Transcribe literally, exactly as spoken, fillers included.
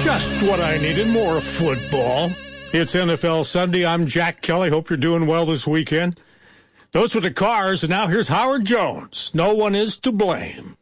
Just what I needed, more football. It's N F L Sunday. I'm Jack Kelly. Hope you're doing well this weekend. Those were the Cars, and now here's Howard Jones. No one is to blame.